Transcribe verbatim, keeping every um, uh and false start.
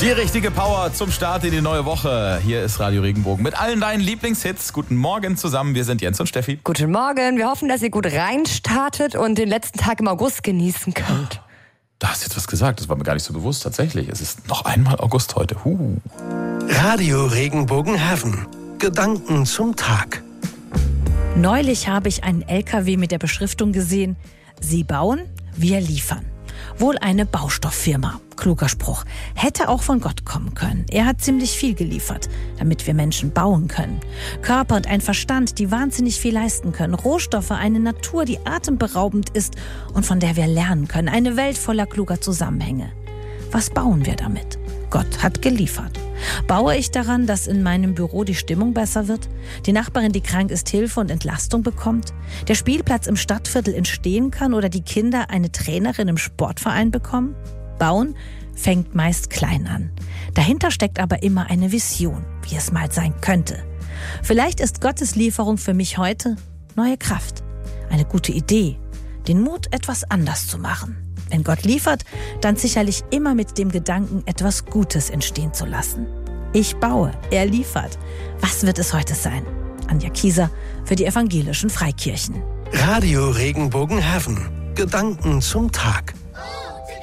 Die richtige Power zum Start in die neue Woche. Hier ist Radio Regenbogen mit allen deinen Lieblingshits. Guten Morgen zusammen, wir sind Jens und Steffi. Guten Morgen, wir hoffen, dass ihr gut reinstartet und den letzten Tag im August genießen könnt. Da hast du jetzt was gesagt, das war mir gar nicht so bewusst. Tatsächlich, es ist noch einmal August heute. Huh. Radio Regenbogen Heaven. Gedanken zum Tag. Neulich habe ich einen L K W mit der Beschriftung gesehen: Sie bauen, wir liefern. Wohl eine Baustofffirma. Kluger Spruch. Hätte auch von Gott kommen können. Er hat ziemlich viel geliefert, damit wir Menschen bauen können. Körper und ein Verstand, die wahnsinnig viel leisten können. Rohstoffe, eine Natur, die atemberaubend ist und von der wir lernen können. Eine Welt voller kluger Zusammenhänge. Was bauen wir damit? Gott hat geliefert. Baue ich daran, dass in meinem Büro die Stimmung besser wird? Die Nachbarin, die krank ist, Hilfe und Entlastung bekommt? Der Spielplatz im Stadtviertel entstehen kann oder die Kinder eine Trainerin im Sportverein bekommen? Bauen fängt meist klein an. Dahinter steckt aber immer eine Vision, wie es mal sein könnte. Vielleicht ist Gottes Lieferung für mich heute neue Kraft, eine gute Idee, den Mut, etwas anders zu machen. Wenn Gott liefert, dann sicherlich immer mit dem Gedanken, etwas Gutes entstehen zu lassen. Ich baue, er liefert. Was wird es heute sein? Anja Kieser für die evangelischen Freikirchen. Radio Regenbogen Heaven. Gedanken zum Tag.